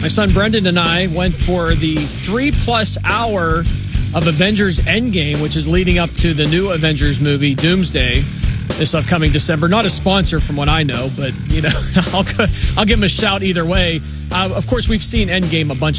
My son Brendan and I went for the 3+ hour of Avengers Endgame, which is leading up to the new Avengers movie, Doomsday, this upcoming December. Not a sponsor from what I know, but, I'll give them a shout either way. Of course, we've seen Endgame a bunch